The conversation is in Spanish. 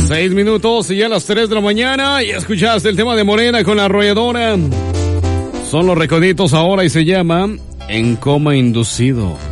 6 minutos y ya a las 3 de la mañana. Y escuchaste el tema de Morena con La Arrolladora. Son los Recoditos ahora y se llama En Coma Inducido.